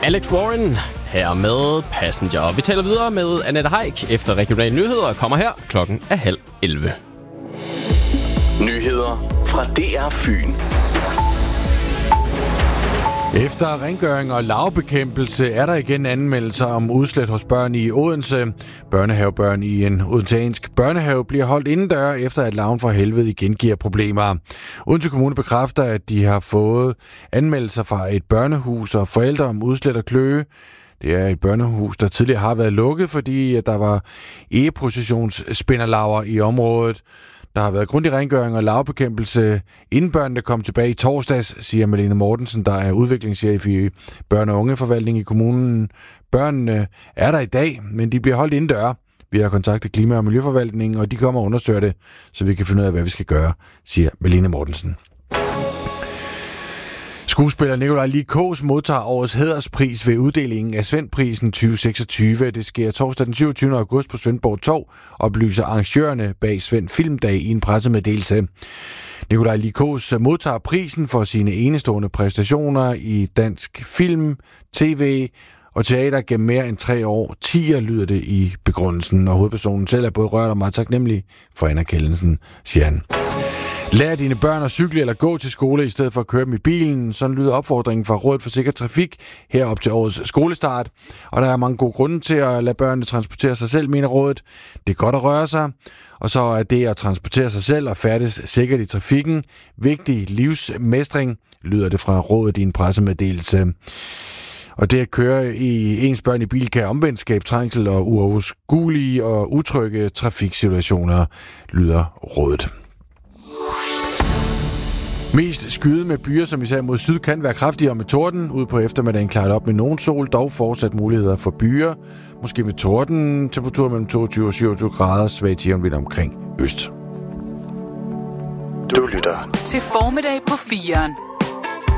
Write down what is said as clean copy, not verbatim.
Alex Warren her med Passenger. Vi taler videre med Annette Haik efter regionale nyheder og kommer her klokken 10:30. Nyheder fra DR Fyn. Efter rengøring og lavbekæmpelse er der igen anmeldelser om udslæt hos børn i Odense. Børnehavebørn i en odenseansk børnehave bliver holdt indendør, efter at larven fra helvede igen giver problemer. Odense Kommune bekræfter, at de har fået anmeldelser fra et børnehus og forældre om udslæt og kløe. Det er et børnehus, der tidligere har været lukket, fordi der var egeprocessionsspinderlarver i området. Der har været grundig rengøring og lavbekæmpelse, inden børnene kom tilbage i torsdags, siger Malene Mortensen, der er udviklingschef i børne- og ungeforvaltning i kommunen. Børnene er der i dag, men de bliver holdt indendør. Vi har kontaktet Klima- og Miljøforvaltningen, og de kommer og undersøger det, så vi kan finde ud af, hvad vi skal gøre, siger Malene Mortensen. Skuespiller Nikolaj Lie Kaas modtager årets hæderspris ved uddelingen af Svendprisen 2026. Det sker torsdag den 27. august på Svendborg Torv, oplyser arrangørerne bag Svend Filmdag i en pressemeddelelse. Nikolaj Lie Kaas modtager prisen for sine enestående præstationer i dansk film, tv og teater gennem mere end 3 år. 10 lyder det i begrundelsen, og hovedpersonen selv er både rørt og meget taknemmelig for anerkendelsen, siger han. Lær dine børn at cykle eller gå til skole i stedet for at køre dem i bilen. Sådan lyder opfordringen fra Rådet for Sikker Trafik herop til årets skolestart. Og der er mange gode grunde til at lade børnene transportere sig selv, mener rådet. Det er godt at røre sig, og så er det at transportere sig selv og færdes sikkert i trafikken vigtig livsmestring, lyder det fra rådet i en pressemeddelelse. Og det at køre i ens børn i bil kan omvendt skabe trængsel og uoverskuelige og utrygge trafiksituationer, lyder rådet. Mest skyde med byer, som især mod syd, kan være kraftigere med torden. Ude på eftermiddagen klaret op med nogen sol, dog fortsat muligheder for byer. Måske med torden, temperatur mellem 22 og 27 grader, svag til jævnvind omkring øst. Du lytter til Formiddag på 4'eren.